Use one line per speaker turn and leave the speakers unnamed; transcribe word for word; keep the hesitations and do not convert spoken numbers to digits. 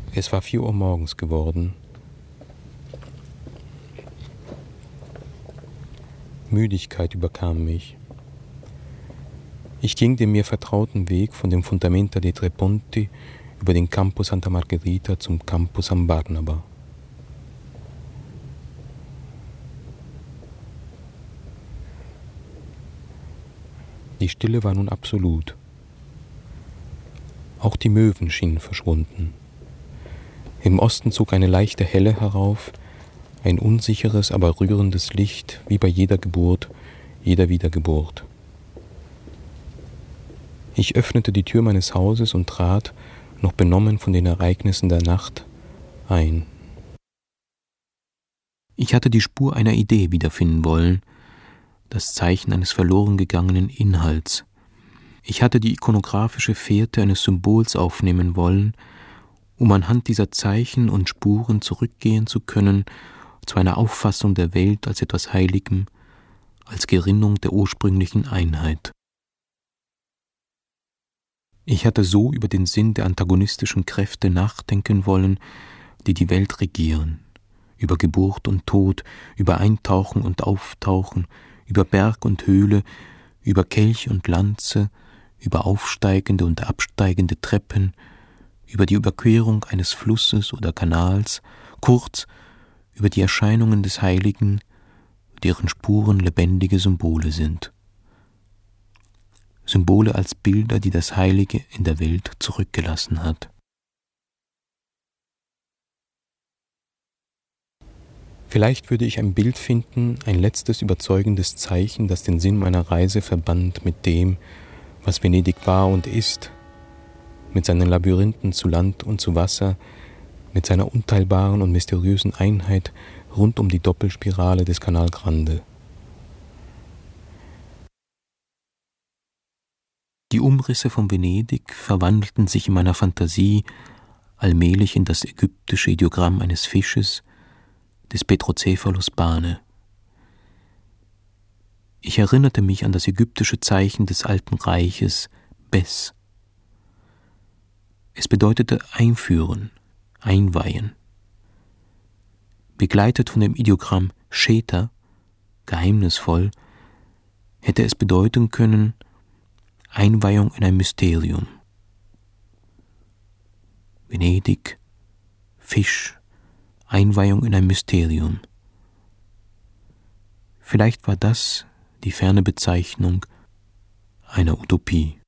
Es war vier Uhr morgens geworden. Müdigkeit überkam mich. Ich ging den mir vertrauten Weg von dem Fundamenta dei Tre Ponti über den Campo Santa Margherita zum Campo San Barnaba. Die Stille war nun absolut. Auch die Möwen schienen verschwunden. Im Osten zog eine leichte Helle herauf, ein unsicheres, aber rührendes Licht, wie bei jeder Geburt, jeder Wiedergeburt. Ich öffnete die Tür meines Hauses und trat, noch benommen von den Ereignissen der Nacht, ein. Ich hatte die Spur einer Idee wiederfinden wollen, das Zeichen eines verloren gegangenen Inhalts. Ich hatte die ikonografische Fährte eines Symbols aufnehmen wollen, um anhand dieser Zeichen und Spuren zurückgehen zu können zu einer Auffassung der Welt als etwas Heiligem, als Gerinnung der ursprünglichen Einheit. Ich hatte so über den Sinn der antagonistischen Kräfte nachdenken wollen, die die Welt regieren, über Geburt und Tod, über Eintauchen und Auftauchen, über Berg und Höhle, über Kelch und Lanze, über aufsteigende und absteigende Treppen, über die Überquerung eines Flusses oder Kanals, kurz über die Erscheinungen des Heiligen, deren Spuren lebendige Symbole sind. Symbole als Bilder, die das Heilige in der Welt zurückgelassen hat. Vielleicht würde ich ein Bild finden, ein letztes überzeugendes Zeichen, das den Sinn meiner Reise verband mit dem, was Venedig war und ist, mit seinen Labyrinthen zu Land und zu Wasser, mit seiner unteilbaren und mysteriösen Einheit rund um die Doppelspirale des Canal Grande. Die Umrisse von Venedig verwandelten sich in meiner Fantasie allmählich in das ägyptische Ideogramm eines Fisches, des Petrocephalus Bane. Ich erinnerte mich an das ägyptische Zeichen des Alten Reiches, Bes. Es bedeutete einführen, einweihen. Begleitet von dem Ideogramm Sheta, geheimnisvoll, hätte es bedeuten können Einweihung in ein Mysterium. Venedig, Fisch, Einweihung in ein Mysterium. Vielleicht war das die ferne Bezeichnung einer Utopie.